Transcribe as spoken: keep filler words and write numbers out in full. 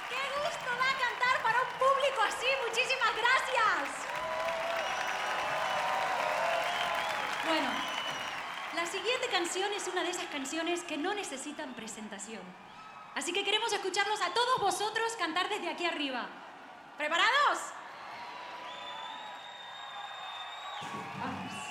¡Qué gusto da cantar para un público así! ¡Muchísimas gracias! Bueno, la siguiente canción es una de esas canciones que no necesitan presentación. Así que queremos escucharlos a todos vosotros cantar desde aquí arriba. ¿Preparados? Vamos.